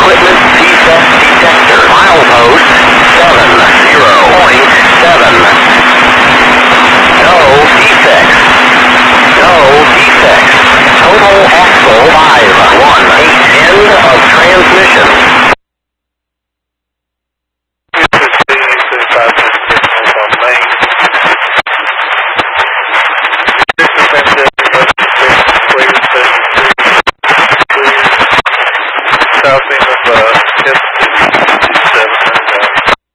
equipment defect detector. Milepost 70.7. No defects. No defects. Total axle 518. End of transmission. South end of